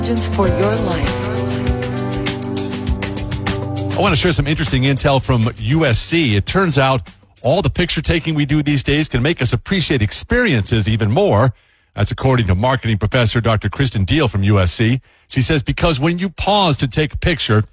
For your life. I want to share some interesting intel from USC. It turns out all the picture taking we do these days can make us appreciate experiences even more. That's according to marketing professor Dr. Kristen Deal from USC. She says because when you pause to take a picture,